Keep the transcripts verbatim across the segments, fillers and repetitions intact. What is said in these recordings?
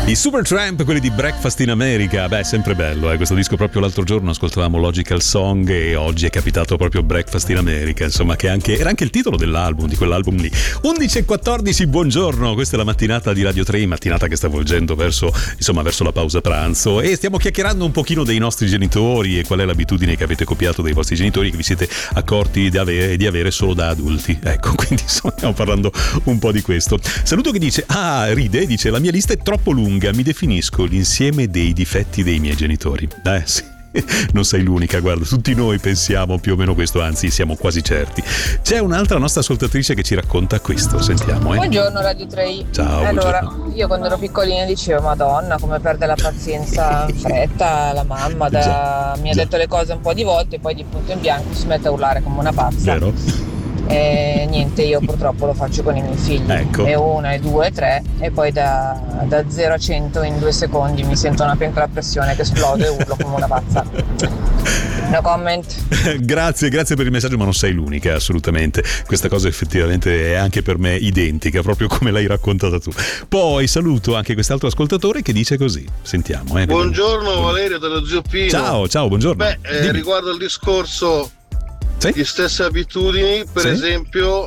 I Supertramp, quelli di Breakfast in America, beh, sempre bello, eh? Questo disco proprio l'altro giorno ascoltavamo Logical Song e oggi è capitato proprio Breakfast in America, insomma, che anche, era anche il titolo dell'album, di quell'album lì. undici e quattordici, buongiorno, questa è la mattinata di Radio tre, mattinata che sta volgendo verso, insomma, verso la pausa pranzo e stiamo chiacchierando un pochino dei nostri genitori e qual è l'abitudine che avete copiato dei vostri genitori che vi siete accorti di avere, di avere solo da adulti. Ecco, quindi insomma, stiamo parlando un po' di questo. Saluto che dice, ah, ride, dice, la mia lista è troppo lunga, mi definisco l'insieme dei difetti dei miei genitori. Eh sì, non sei l'unica, guarda, tutti noi pensiamo più o meno questo, anzi siamo quasi certi. C'è un'altra nostra ascoltatrice che ci racconta questo, sentiamo. Eh. Buongiorno Radio tre. Ciao. Allora, buongiorno. io quando ero piccolina dicevo, Madonna, come perde la pazienza in fretta la mamma, da... Già, mi ha già. detto le cose un po' di volte e poi di punto in bianco si mette a urlare come una pazza. Vero? E niente, io purtroppo lo faccio con i miei figli. Ecco. E una, e due, e tre, e poi da, da zero a cento in due secondi mi sento una piccola pressione che esplode e urlo come una pazza. No comment. Grazie, grazie per il messaggio, ma non sei l'unica, assolutamente. Questa cosa effettivamente è anche per me identica, proprio come l'hai raccontata tu. Poi saluto anche quest'altro ascoltatore che dice così. Sentiamo. Eh, Buongiorno vediamo. Valerio dello Zio Pino. Ciao, ciao, buongiorno. Beh, eh, Dimmi. riguardo al discorso Sì? di stesse abitudini, per Sì? esempio,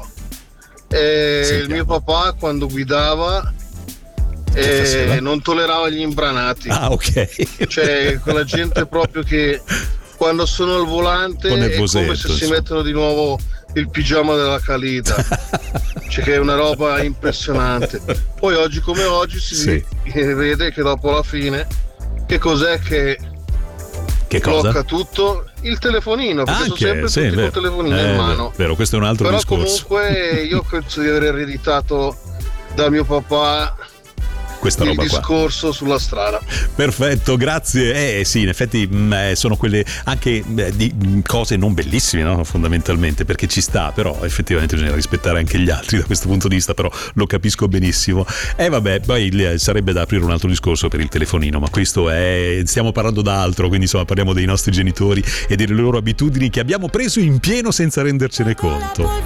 eh, Sì, il mio papà quando guidava Che eh, faceva? non tollerava gli imbranati. Ah, ok. Cioè, quella gente proprio che quando sono al volante Un po' è come nervosetto, se si insomma. mettono di nuovo il pigiama della Khalida. Cioè, che è una roba impressionante. Poi oggi come oggi si Sì. vede che dopo la fine che cos'è che Che cosa? blocca tutto? Il telefonino, perché sono Anche, sempre sì, tutti vero. col telefonino Eh, in mano. Vero, questo è un altro Però discorso. comunque io penso di aver ereditato da mio papà Questa il roba qua. discorso sulla strada. Perfetto, grazie. Eh sì, in effetti mh, eh, sono quelle anche eh, di mh, cose non bellissime, no? Fondamentalmente, perché ci sta, però effettivamente bisogna rispettare anche gli altri da questo punto di vista, però lo capisco benissimo. E eh, vabbè, poi eh, sarebbe da aprire un altro discorso per il telefonino, ma questo è, stiamo parlando d'altro, quindi insomma parliamo dei nostri genitori e delle loro abitudini che abbiamo preso in pieno senza rendercene conto.